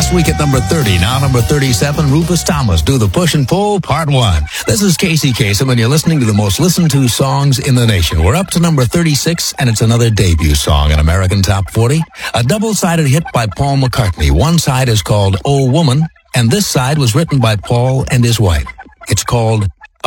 Last week at number 30, now number 37, Rufus Thomas, Do the Push and Pull, Part 1. This is Casey Kasem, and you're listening to the most listened to songs in the nation. We're up to number 36, and it's another debut song in American Top 40. A double-sided hit by Paul McCartney. One side is called Oh Woman, and this side was written by Paul and his wife. It's called